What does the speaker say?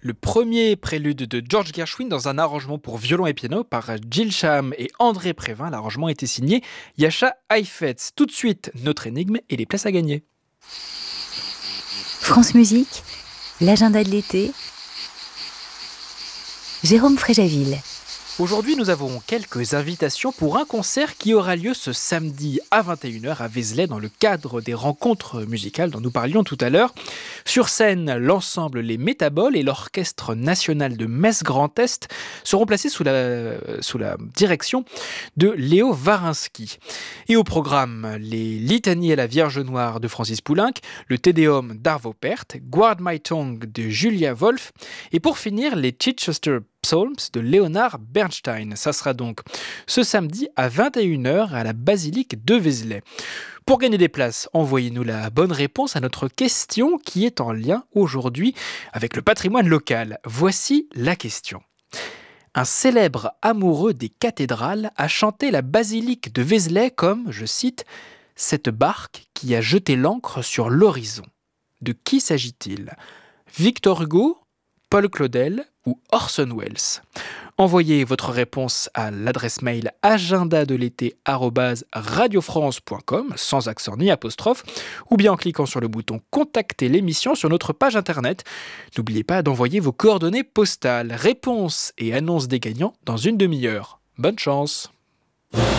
le premier prélude de George Gershwin dans un arrangement pour violon et piano par Jill Sham et André Prévin. L'arrangement était signé Yasha Heifetz. Tout de suite, notre énigme et les places à gagner. France Musique, l'agenda de l'été, Jérôme Fréjaville. Aujourd'hui, nous avons quelques invitations pour un concert qui aura lieu ce samedi à 21h à Vézelay dans le cadre des rencontres musicales dont nous parlions tout à l'heure. Sur scène, l'ensemble Les Métaboles et l'Orchestre National de Metz Grand Est seront placés sous la direction de Léo Varinsky. Et au programme, les Litanies à la Vierge Noire de Francis Poulenc, le Te Deum d'Arvo Pärt, Guard My Tongue de Julia Wolf et pour finir, les Chichester Psalms de Leonard Bernstein. Ça sera donc ce samedi à 21h à la basilique de Vézelay. Pour gagner des places, envoyez-nous la bonne réponse à notre question qui est en lien aujourd'hui avec le patrimoine local. Voici la question. Un célèbre amoureux des cathédrales a chanté la basilique de Vézelay comme, je cite, « cette barque qui a jeté l'ancre sur l'horizon ». De qui s'agit-il ? Victor Hugo, Paul Claudel ou Orson Welles ? Envoyez votre réponse à l'adresse mail agendadelété@radiofrance.com sans accent ni apostrophe ou bien en cliquant sur le bouton contacter l'émission sur notre page internet. N'oubliez pas d'envoyer vos coordonnées postales. Réponse et annonce des gagnants dans une demi-heure. Bonne chance.